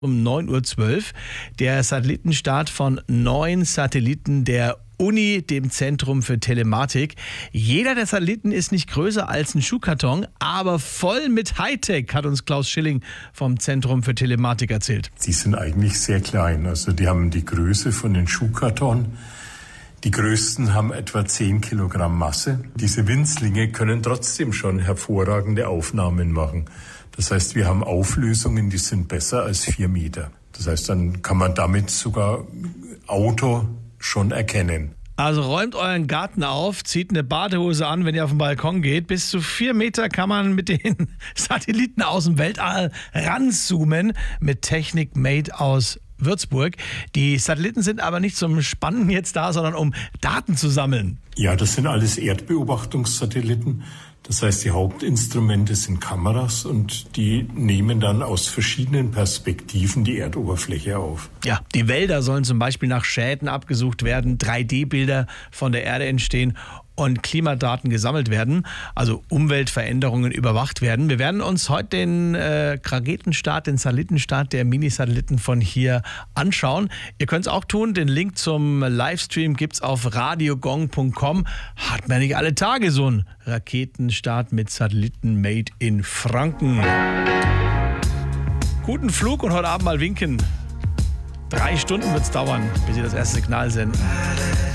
Um 9:12 Uhr der Satellitenstart von 9 Satelliten der Uni, dem Zentrum für Telematik. Jeder der Satelliten ist nicht größer als ein Schuhkarton, aber voll mit Hightech, hat uns Klaus Schilling vom Zentrum für Telematik erzählt. Die sind eigentlich sehr klein, also die haben die Größe von den Schuhkarton. Die größten haben etwa 10 Kilogramm Masse. Diese Winzlinge können trotzdem schon hervorragende Aufnahmen machen. Das heißt, wir haben Auflösungen, die sind besser als 4 Meter. Das heißt, dann kann man damit sogar Auto schon erkennen. Also räumt euren Garten auf, zieht eine Badehose an, wenn ihr auf den Balkon geht. Bis zu 4 Meter kann man mit den Satelliten aus dem Weltall ranzoomen mit Technik made aus Würzburg. Die Satelliten sind aber nicht zum Spannen jetzt da, sondern um Daten zu sammeln. Ja, das sind alles Erdbeobachtungssatelliten. Das heißt, die Hauptinstrumente sind Kameras und die nehmen dann aus verschiedenen Perspektiven die Erdoberfläche auf. Ja, die Wälder sollen zum Beispiel nach Schäden abgesucht werden, 3D-Bilder von der Erde entstehen und Klimadaten gesammelt werden, also Umweltveränderungen überwacht werden. Wir werden uns heute den Raketenstart, den Satellitenstart der Mini-Satelliten von hier anschauen. Ihr könnt es auch tun, den Link zum Livestream gibt es auf radiogong.com. Hat man nicht alle Tage so einen Raketenstart mit Satelliten made in Franken. Guten Flug und heute Abend mal winken. 3 Stunden wird es dauern, bis Sie das erste Signal senden.